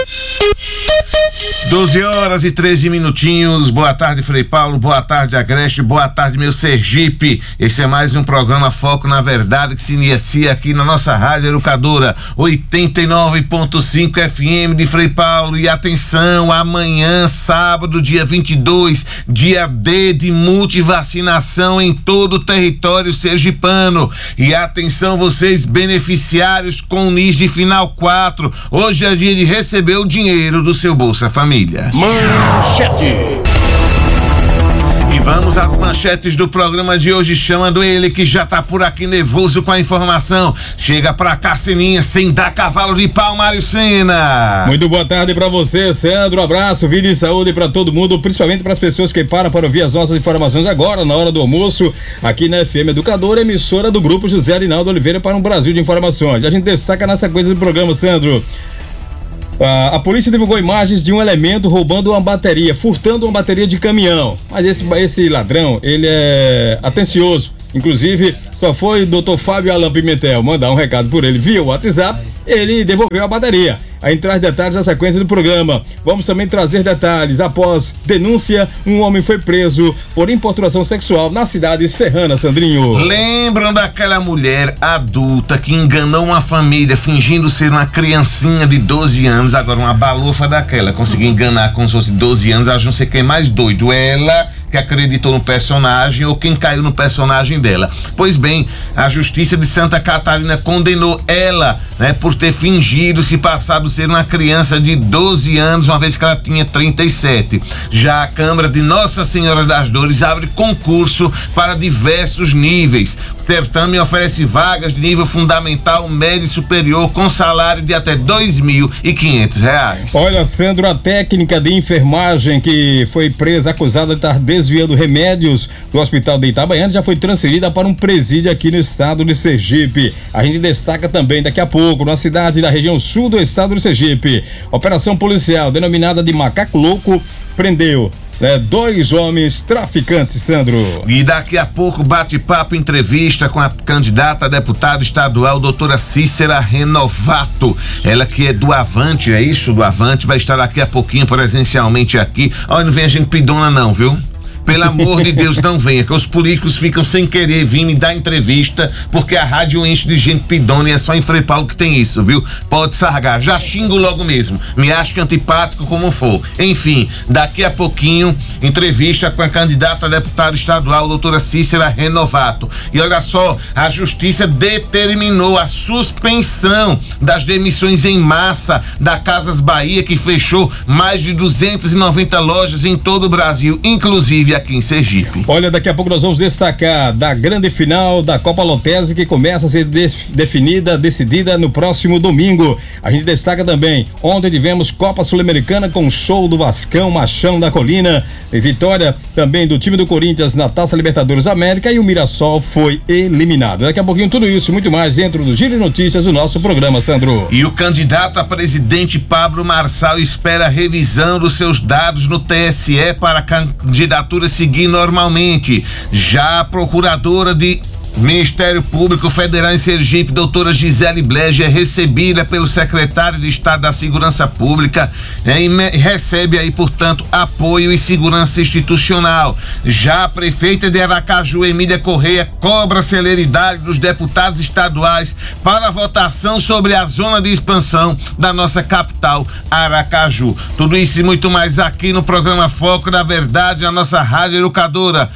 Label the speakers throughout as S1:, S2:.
S1: 12h13. Boa tarde, Frei Paulo. Boa tarde, Agreste. Boa tarde, meu Sergipe. Esse é mais um programa Foco na Verdade que se inicia aqui na nossa Rádio Educadora 89.5 FM de Frei Paulo. E atenção, amanhã, sábado, dia 22, dia D de multivacinação em todo o território sergipano. E atenção, vocês beneficiários com NIS de final 4. Hoje é dia de receber o dinheiro do seu Bolsa Família.
S2: Manchete.
S1: E vamos às manchetes do programa de hoje, chamando ele que já tá por aqui nervoso com a informação. Chega pra cá, Seninha, sem dar cavalo de pau, Mário Sena.
S2: Muito boa tarde pra você, Sandro. Abraço, vida e saúde pra todo mundo, principalmente pras pessoas que param para ouvir as nossas informações agora, na hora do almoço, aqui na FM Educadora, emissora do Grupo José Arinaldo Oliveira para um Brasil de informações. A gente destaca nessa coisa do programa, Sandro. A polícia divulgou imagens de um elemento roubando uma bateria, furtando uma bateria de caminhão. Mas esse ladrão, ele é atencioso. Inclusive, só foi o Dr. Fábio Alan Pimentel mandar um recado por ele via WhatsApp, ele devolveu a bateria. Aí traz detalhes da sequência do programa. Vamos também trazer detalhes. Após denúncia, um homem foi preso por importunação sexual na cidade serrana, Sandrinho.
S1: Lembram daquela mulher adulta que enganou uma família fingindo ser uma criancinha de 12 anos? Agora, uma balofa daquela conseguiu enganar como se fosse 12 anos, acho não sei quem é mais doido, ela que acreditou no personagem ou quem caiu no personagem dela. Pois bem, a Justiça de Santa Catarina condenou ela, né, por ter fingido se passado ser uma criança de 12 anos, uma vez que ela tinha 37. Já a Câmara de Nossa Senhora das Dores abre concurso para diversos níveis. O certame oferece vagas de nível fundamental, médio e superior com salário de até R$2.500.
S2: Olha, Sandro, a técnica de enfermagem que foi presa acusada de estar desviando remédios do hospital de Itabaiana já foi transferida para um presídio aqui no estado de Sergipe. A gente destaca também daqui a pouco, na cidade da região sul do estado de Sergipe, operação policial denominada de Macaco Louco prendeu 2 homens traficantes, Sandro.
S1: E daqui a pouco bate-papo, entrevista com a candidata a deputada estadual, doutora Cícera Renovato. Ela que é do Avante, é isso? Do Avante, vai estar daqui a pouquinho presencialmente aqui. Olha, não vem a gente pidona não, viu? Pelo amor de Deus, não venha, que os políticos ficam sem querer vir me dar entrevista, porque a rádio enche de gente pidona e é só em Frei Paulo que tem isso, viu? Pode sargar, já xingo logo mesmo, me acho antipático como for. Enfim, daqui a pouquinho, entrevista com a candidata a deputada estadual, doutora Cícera Renovato. E olha só, a Justiça determinou a suspensão das demissões em massa da Casas Bahia, que fechou mais de 290 lojas em todo o Brasil, inclusive aqui em Sergipe.
S2: Olha, daqui a pouco nós vamos destacar da grande final da Copa Lotese, que começa a ser decidida no próximo domingo. A gente destaca também, ontem tivemos Copa Sul-Americana com show do Vascão, Machão da Colina, e vitória também do time do Corinthians na Taça Libertadores América, e o Mirassol foi eliminado. Daqui a pouquinho tudo isso e muito mais dentro do Giro de Notícias do nosso programa, Sandro.
S1: E o candidato a presidente Pablo Marçal espera a revisão dos seus dados no TSE para a candidatura seguir normalmente. Já a procuradora de Ministério Público Federal em Sergipe, doutora Gisele Blege, é recebida pelo secretário de Estado da Segurança Pública, e recebe aí, portanto, apoio e segurança institucional. Já a prefeita de Aracaju, Emília Correia, cobra a celeridade dos deputados estaduais para a votação sobre a zona de expansão da nossa capital, Aracaju. Tudo isso e muito mais aqui no programa Foco da Verdade, na nossa Rádio Educadora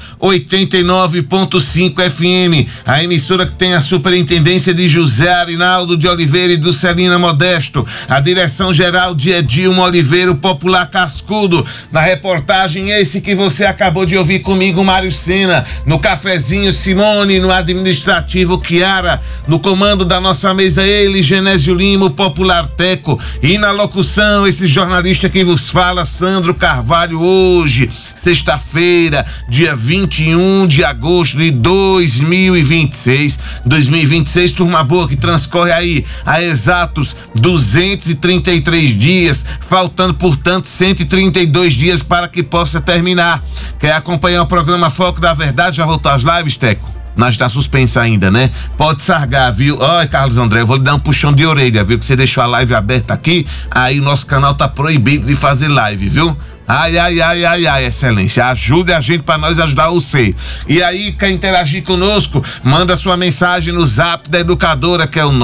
S1: 89.5 FM. A emissora que tem a superintendência de José Arinaldo de Oliveira e do Celina Modesto, a direção geral de Edilma Oliveira, o popular cascudo. Na reportagem esse que você acabou de ouvir comigo, Mário Sena, no cafezinho Simone, no administrativo Chiara, no comando da nossa mesa ele, Genésio Lima, o popular Teco, e na locução esse jornalista que vos fala, Sandro Carvalho. Hoje, sexta-feira, dia 21 de agosto de 2026, turma boa, que transcorre aí a exatos 233 dias, faltando, portanto, 132 dias para que possa terminar. Quer acompanhar o programa Foco da Verdade? Já voltou às lives, Teco? Nós está suspenso ainda, né? Pode sargar, viu? Olha, Carlos André, eu vou lhe dar um puxão de orelha, viu? Que você deixou a live aberta aqui, aí o nosso canal tá proibido de fazer live, viu? Ai, excelência, ajude a gente para nós ajudar você. E aí, quer interagir conosco? Manda sua mensagem no zap da educadora, que é o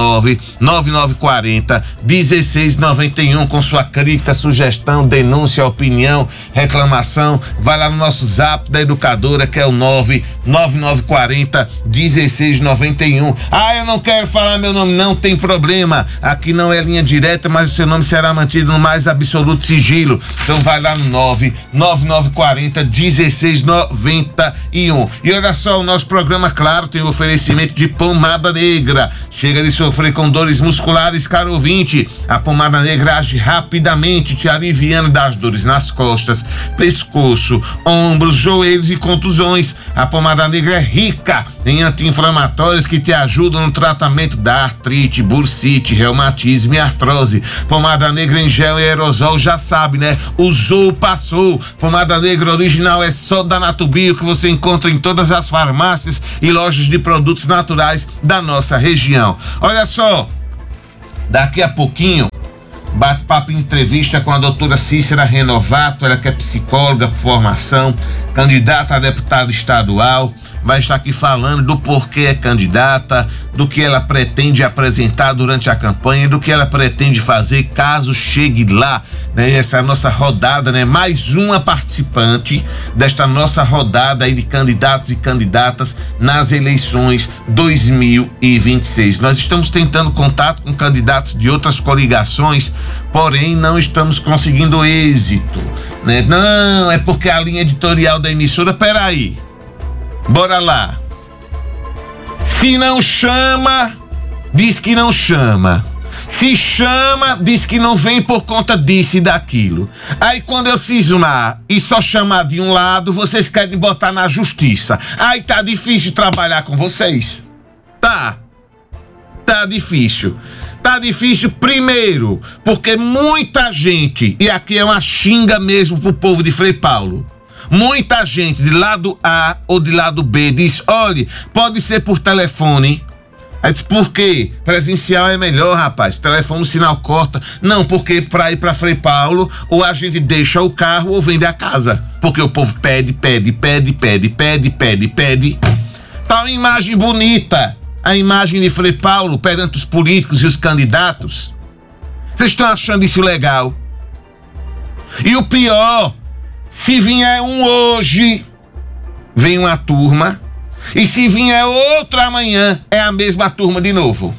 S1: 99940-1691, com sua crítica, sugestão, denúncia, opinião, reclamação. Vai lá no nosso zap da educadora, que é o 99940-1691. Ah, eu não quero falar meu nome, não tem problema. Aqui não é linha direta, mas o seu nome será mantido no mais absoluto sigilo. Então vai lá no 99940-1691. E olha só, o nosso programa, claro, tem o oferecimento de pomada negra. Chega de sofrer com dores musculares, caro ouvinte. A pomada negra age rapidamente, te aliviando das dores nas costas, pescoço, ombros, joelhos e contusões. A pomada negra é rica em anti-inflamatórios que te ajudam no tratamento da artrite, bursite, reumatismo e artrose. Pomada negra em gel e aerosol, já sabe, né? Usou, passou. Pomada negra original é só da Natubio, que você encontra em todas as farmácias e lojas de produtos naturais da nossa região. Olha só, daqui a pouquinho bate-papo em entrevista com a doutora Cícera Renovato, ela que é psicóloga por formação, candidata a deputada estadual, vai estar aqui falando do porquê é candidata, do que ela pretende apresentar durante a campanha e do que ela pretende fazer caso chegue lá, né? Essa é a nossa rodada, né? Mais uma participante desta nossa rodada aí de candidatos e candidatas nas eleições 2026. Nós estamos tentando contato com candidatos de outras coligações, porém não estamos conseguindo êxito, né? Não, é porque a linha editorial da emissora, peraí, bora lá. Se não chama, diz que não chama. Se chama, diz que não vem por conta disso e daquilo. Aí quando eu cismar e só chamar de um lado, vocês querem botar na justiça. Aí tá difícil trabalhar com vocês. Tá difícil. Tá difícil primeiro, porque muita gente, e aqui é uma xinga mesmo pro povo de Frei Paulo, muita gente de lado A ou de lado B diz, olha, pode ser por telefone. Aí diz, por quê? Presencial é melhor, rapaz, telefone o sinal corta. Não, porque pra ir pra Frei Paulo, ou a gente deixa o carro ou vende a casa, porque o povo pede. Tá uma imagem bonita, a imagem de Frei Paulo perante os políticos e os candidatos. Vocês estão achando isso legal? E o pior, se vier um hoje, vem uma turma, e se vier outra amanhã, é a mesma turma de novo.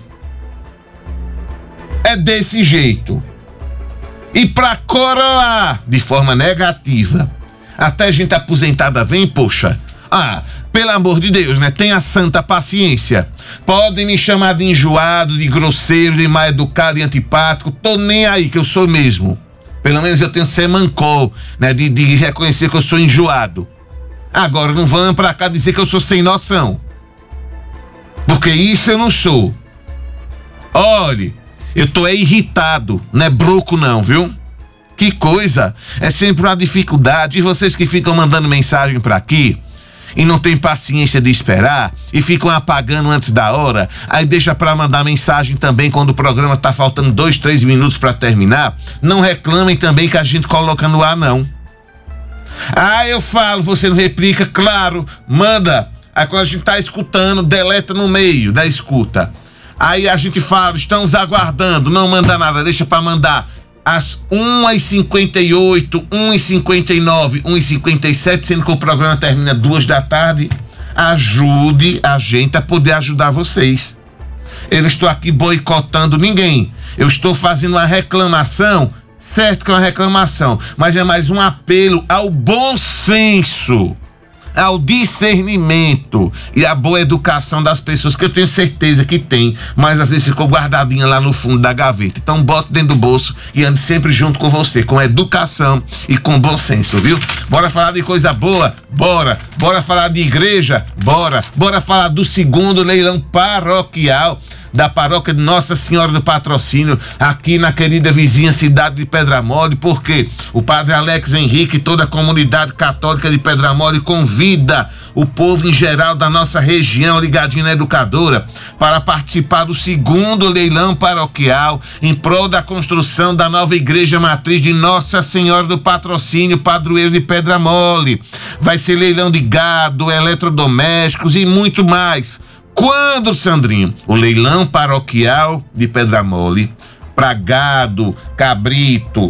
S1: É desse jeito. E pra coroar de forma negativa, até gente aposentada vem, poxa, pelo amor de Deus, né? Tenha santa paciência. Podem me chamar de enjoado, de grosseiro, de mal educado e antipático. Tô nem aí, que eu sou mesmo. Pelo menos eu tenho semancol, né? De reconhecer que eu sou enjoado. Agora não vão pra cá dizer que eu sou sem noção. Porque isso eu não sou. Olhe, eu tô irritado. Não é bruco não, viu? Que coisa. É sempre uma dificuldade. E vocês que ficam mandando mensagem pra aqui e não tem paciência de esperar e ficam apagando antes da hora, aí deixa pra mandar mensagem também quando o programa tá faltando 2, 3 minutos pra terminar. Não reclamem também que a gente coloca no ar, não. Eu falo, você não replica, claro, manda. Aí quando a gente tá escutando, deleta no meio da escuta. Aí a gente fala, estamos aguardando, não manda nada, deixa pra mandar às 1h58, 1h59, 1h57, sendo que o programa termina 2 da tarde. Ajude a gente a poder ajudar vocês. Eu não estou aqui boicotando ninguém. Eu estou fazendo uma reclamação, certo que é uma reclamação, mas é mais um apelo ao bom senso, ao discernimento e à boa educação das pessoas, que eu tenho certeza que tem, mas às vezes ficou guardadinha lá no fundo da gaveta. Então bota dentro do bolso e ande sempre junto com você, com educação e com bom senso, viu? Bora falar de coisa boa? Bora falar de igreja? Bora falar do 2º leilão paroquial. da paróquia de Nossa Senhora do Patrocínio, aqui na querida vizinha cidade de Pedra Mole, porque o padre Alex Henrique e toda a comunidade católica de Pedra Mole convida o povo em geral da nossa região ligadinho na Educadora para participar do segundo leilão paroquial em prol da construção da nova igreja matriz de Nossa Senhora do Patrocínio, padroeiro de Pedra Mole. Vai ser leilão de gado, eletrodomésticos e muito mais. Quando, Sandrinho? O leilão paroquial de Pedra Mole para gado, cabrito,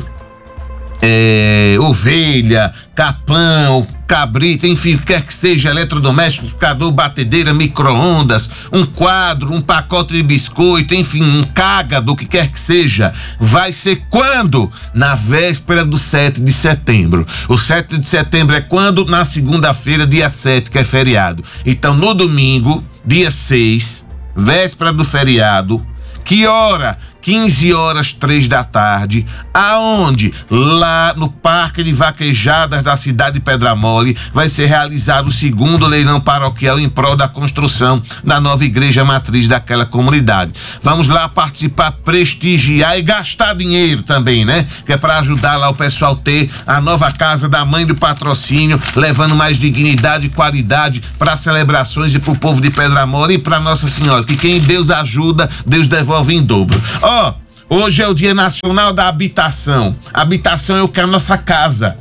S1: ovelha, capão, cabrito, enfim, o que quer que seja, eletrodoméstico, liquidificador, batedeira, micro-ondas, um quadro, um pacote de biscoito, enfim, um cágado, o que quer que seja, vai ser quando? Na véspera do 7 de setembro. O 7 de setembro é quando? Na segunda-feira, dia 7, que é feriado. Então, no domingo, dia 6, véspera do feriado, que hora? 15h03 da tarde, aonde? Lá no Parque de Vaquejadas da cidade de Pedra Mole, vai ser realizado o segundo leilão paroquial em prol da construção da nova igreja matriz daquela comunidade. Vamos lá participar, prestigiar e gastar dinheiro também, né? Que é para ajudar lá o pessoal ter a nova casa da Mãe do Patrocínio, levando mais dignidade e qualidade para as celebrações e para o povo de Pedra Mole e para Nossa Senhora, que quem Deus ajuda, Deus devolve em dobro. Hoje é o Dia Nacional da Habitação. Habitação é o que é a nossa casa.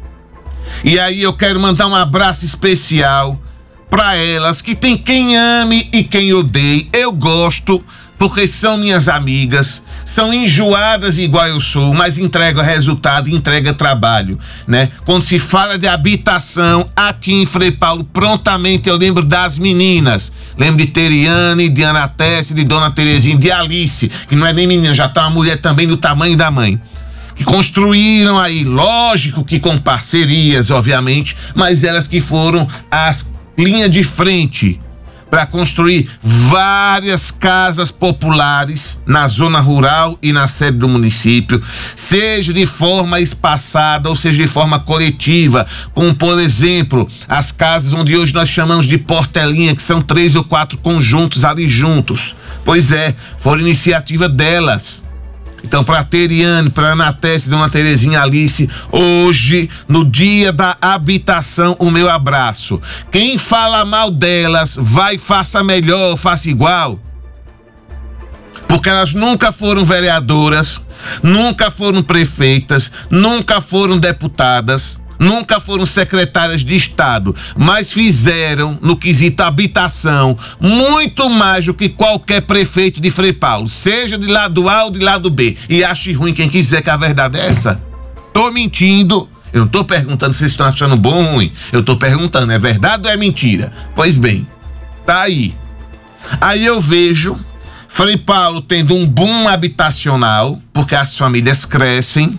S1: E aí eu quero mandar um abraço especial para elas, que tem quem ame e quem odeie. Eu gosto, porque são minhas amigas, são enjoadas igual eu sou, mas entrega resultado, entrega trabalho, né? Quando se fala de habitação aqui em Frei Paulo, prontamente eu lembro das meninas. Lembro de Teriane, de Anatesse, de Dona Terezinha, de Alice, que não é nem menina, já tá uma mulher também do tamanho da mãe. Que construíram aí, lógico que com parcerias, obviamente, mas elas que foram as linhas de frente para construir várias casas populares na zona rural e na sede do município, seja de forma espaçada ou seja de forma coletiva, como por exemplo as casas onde hoje nós chamamos de portelinha, que são 3 ou 4 conjuntos ali juntos. Pois é, foi iniciativa delas. Então, para Teriane, para Anatesse, Dona Terezinha, Alice, hoje, no Dia da Habitação, o meu abraço. Quem fala mal delas, vai, faça melhor, faça igual. Porque elas nunca foram vereadoras, nunca foram prefeitas, nunca foram deputadas, nunca foram secretárias de Estado, mas fizeram, no quesito habitação, muito mais do que qualquer prefeito de Frei Paulo, seja de lado A ou de lado B. E ache ruim quem quiser, que a verdade é essa. Tô mentindo. Eu não tô perguntando se vocês estão achando bom ou ruim. Eu tô perguntando, é verdade ou é mentira? Pois bem, tá aí. Aí eu vejo Frei Paulo tendo um boom habitacional, porque as famílias crescem.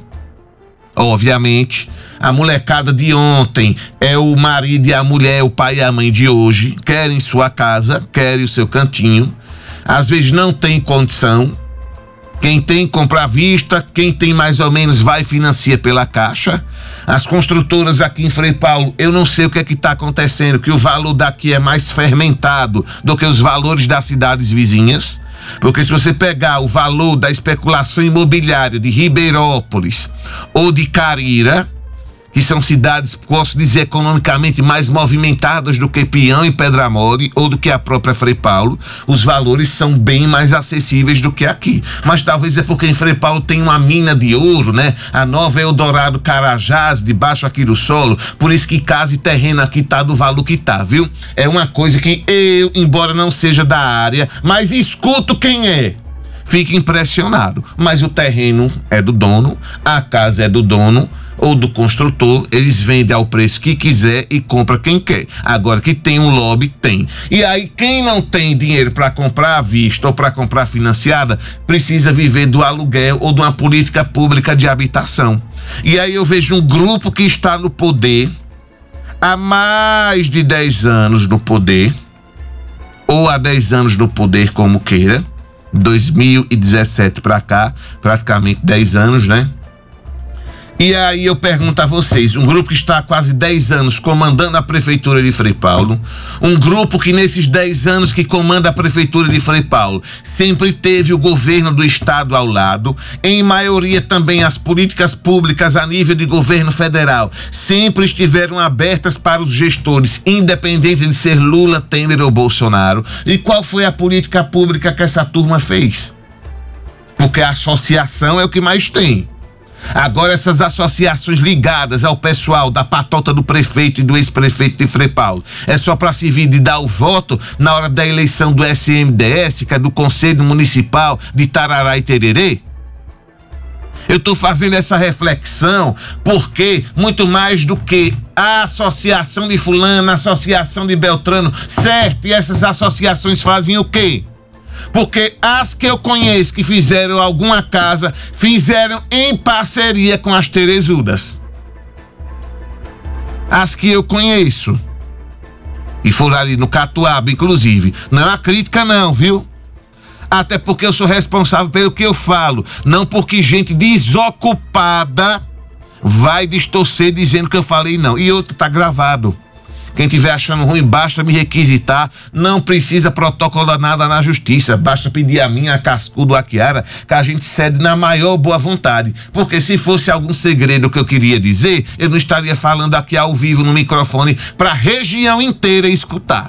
S1: Obviamente, a molecada de ontem é o marido e a mulher, o pai e a mãe de hoje, querem sua casa, querem o seu cantinho, às vezes não tem condição, quem tem compra à vista, quem tem mais ou menos vai financiar pela Caixa. As construtoras aqui em Frei Paulo, eu não sei o que é que está acontecendo, que o valor daqui é mais fermentado do que os valores das cidades vizinhas. Porque se você pegar o valor da especulação imobiliária de Ribeirópolis ou de Carira, que são cidades, posso dizer, economicamente mais movimentadas do que Pião e Pedra Mole ou do que a própria Frei Paulo, os valores são bem mais acessíveis do que aqui. Mas talvez é porque em Frei Paulo tem uma mina de ouro, né? A nova Eldorado Carajás, debaixo aqui do solo, por isso que casa e terreno aqui tá do valor que tá, viu? É uma coisa que eu, embora não seja da área, mas escuto quem é. Fique impressionado. Mas o terreno é do dono, a casa é do dono, ou do construtor, eles vendem ao preço que quiser e compra quem quer. Agora que tem um lobby, tem. E aí quem não tem dinheiro para comprar à vista ou para comprar financiada, precisa viver do aluguel ou de uma política pública de habitação. E aí eu vejo um grupo que está no poder há mais de 10 anos no poder, ou há 10 anos no poder, como queira, 2017 para cá, praticamente 10 anos, né? E aí eu pergunto a vocês, um grupo que está há quase 10 anos comandando a prefeitura de Frei Paulo, um grupo que nesses 10 anos que comanda a prefeitura de Frei Paulo sempre teve o governo do estado ao lado, em maioria também as políticas públicas a nível de governo federal sempre estiveram abertas para os gestores, independente de ser Lula, Temer ou Bolsonaro. E qual foi a política pública que essa turma fez? Porque a associação é o que mais tem. Agora essas associações ligadas ao pessoal da patota do prefeito e do ex-prefeito de Frei Paulo é só para servir de dar o voto na hora da eleição do SMDS, que é do Conselho Municipal de Tarará e Tererê? Eu estou fazendo essa reflexão porque muito mais do que a associação de fulano, a associação de Beltrano, certo, e essas associações fazem o quê? Porque as que eu conheço que fizeram alguma casa, fizeram em parceria com as Terezudas. As que eu conheço. E foram ali no Catuaba, inclusive. Não é uma crítica não, viu? Até porque eu sou responsável pelo que eu falo. Não porque gente desocupada vai distorcer dizendo que eu falei não. E outro tá gravado. Quem estiver achando ruim, basta me requisitar, não precisa protocolar nada na justiça, basta pedir a minha, a Cascudo, a Chiara, que a gente cede na maior boa vontade, porque se fosse algum segredo que eu queria dizer, eu não estaria falando aqui ao vivo no microfone para a região inteira escutar.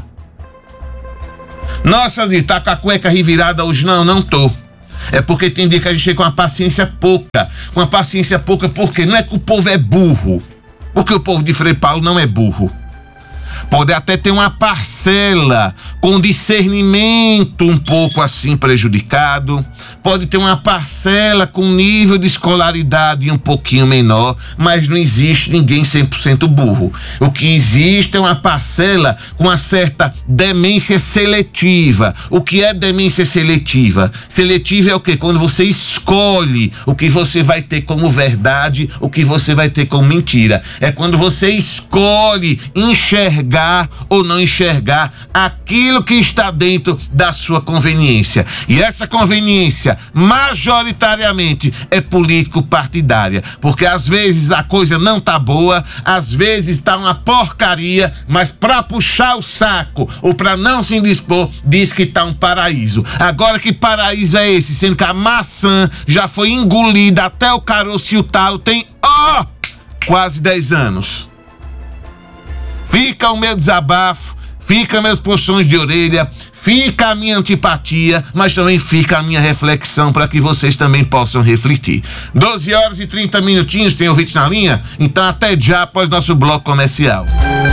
S1: Nossa, de tá com a cueca revirada hoje? Não tô. É porque tem dia que a gente chega com uma paciência pouca, porque não é que o povo é burro, porque o povo de Frei Paulo não é burro. Pode até ter uma parcela com discernimento um pouco assim prejudicado, pode ter uma parcela com nível de escolaridade um pouquinho menor, mas não existe ninguém 100% burro. O que existe é uma parcela com uma certa demência seletiva. O que é demência seletiva? Seletiva é o quê? Quando você escolhe o que você vai ter como verdade, o que você vai ter como mentira. É quando você escolhe enxergar ou não enxergar aquilo que está dentro da sua conveniência. E essa conveniência, majoritariamente, é político-partidária. Porque às vezes a coisa não tá boa, às vezes tá uma porcaria, mas para puxar o saco ou para não se indispor, diz que tá um paraíso. Agora, que paraíso é esse? Sendo que a maçã já foi engolida até o caroço e o talo tem, quase 10 anos. Fica o meu desabafo, fica meus puxões de orelha, fica a minha antipatia, mas também fica a minha reflexão para que vocês também possam refletir. 12 horas e 30 minutinhos, tem ouvinte na linha? Então até já após nosso bloco comercial.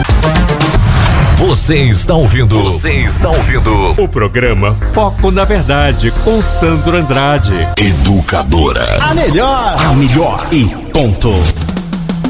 S3: Você está ouvindo o programa Foco na Verdade com Sandro Andrade. Educadora. A melhor e ponto.